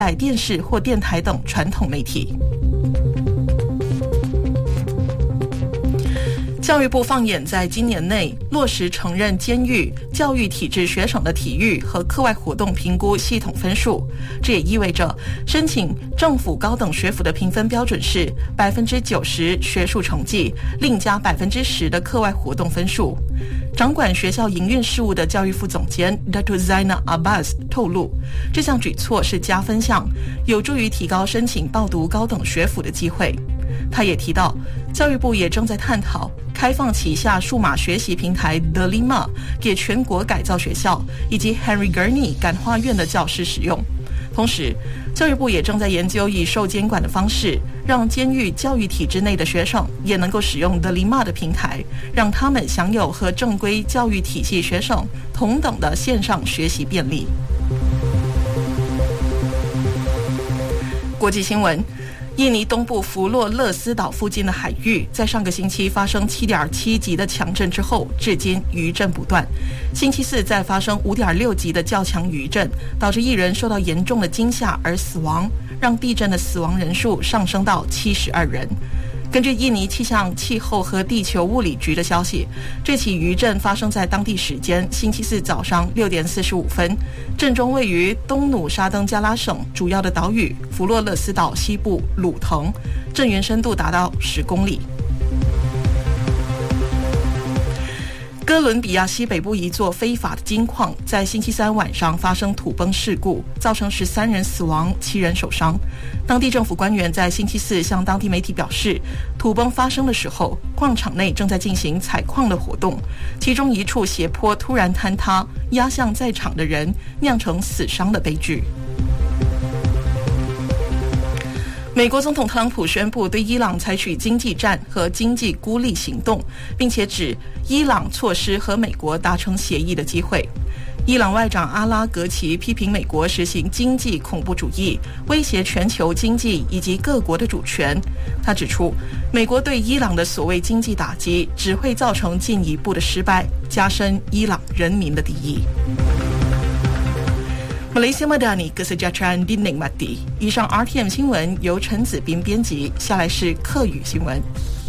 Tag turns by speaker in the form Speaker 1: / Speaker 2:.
Speaker 1: 在电视或电台等传统媒体。教育部放眼在今年内落实承认监狱教育体制学生的体育和课外活动评估系统分数，这也意味着申请政府高等学府的评分标准是90%学术成绩，另加10%的课外活动分数。掌管学校营运事务的教育副总监 Dr. Zainal Abbas 透露，这项举措是加分项，有助于提高申请报读高等学府的机会。他也提到，教育部也正在探讨开放旗下数码学习平台 Delima 给全国改造学校以及 Henry Gurney 感化院的教师使用。同时，教育部也正在研究以受监管的方式，让监狱教育体制内的学生也能够使用 Delima 的平台，让他们享有和正规教育体系学生同等的线上学习便利。国际新闻，印尼东部弗洛勒斯岛附近的海域在上个星期发生 7.7 级的强震之后，至今余震不断。星期四再发生 5.6 级的较强余震，导致1人受到严重的惊吓而死亡，让地震的死亡人数上升到72人。根据印尼气象、气候和地球物理局的消息，这起余震发生在当地时间星期四早上6点45分，震中位于东努沙登加拉省主要的岛屿弗洛勒斯岛西部鲁腾，震源深度达到10公里。哥伦比亚西北部一座非法的金矿在星期三晚上发生土崩事故，造成13人死亡，7人受伤。当地政府官员在星期四向当地媒体表示，土崩发生的时候，矿场内正在进行采矿的活动，其中一处斜坡突然坍塌，压向在场的人，酿成死伤的悲剧。美国总统特朗普宣布对伊朗采取经济战和经济孤立行动，并且指伊朗错失和美国达成协议的机会。伊朗外长阿拉格齐批评美国实行经济恐怖主义，威胁全球经济以及各国的主权。他指出，美国对伊朗的所谓经济打击只会造成进一步的失败，加深伊朗人民的敌意。Malaysia Madani Kesejahteraan Dinikmati。以上 RTM 新闻由陈子斌编辑，下来是客语新闻。